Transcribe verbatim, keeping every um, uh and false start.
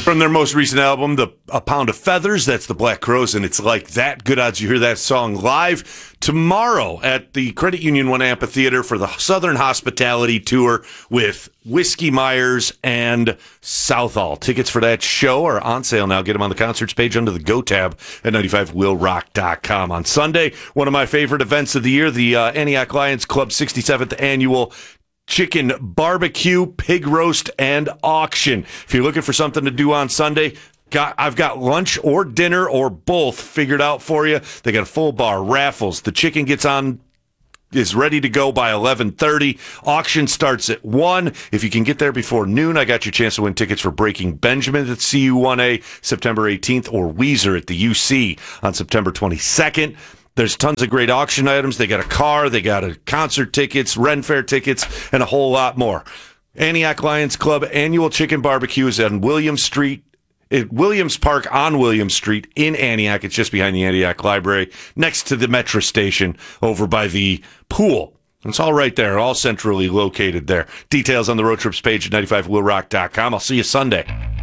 From their most recent album, the A Pound of Feathers, that's the Black Crowes, and it's like that. Good odds you hear that song live tomorrow at the Credit Union One Amphitheater for the Southern Hospitality Tour with Whiskey Myers and Southall. Tickets for that show are on sale now. Get them on the concerts page under the Go tab at ninety-five will rock dot com. On Sunday, one of my favorite events of the year, the uh, Antioch Lions Club sixty-seventh Annual Chicken Barbecue, Pig Roast, and Auction. If you're looking for something to do on Sunday, got I've got lunch or dinner or both figured out for you. They got a full bar, raffles. The chicken gets on, is ready to go by eleven thirty. Auction starts at one. If you can get there before noon, I got your chance to win tickets for Breaking Benjamin at C U one A September eighteenth or Weezer at the U C on September twenty-second. There's tons of great auction items. They got a car, they got a concert tickets, Ren Fair tickets, and a whole lot more. Antioch Lions Club Annual Chicken Barbecue is on Williams Street, at Williams Park on Williams Street in Antioch. It's just behind the Antioch Library, next to the Metro station over by the pool. It's all right there, all centrally located there. Details on the road trips page at ninety-five will rock dot com. I'll see you Sunday.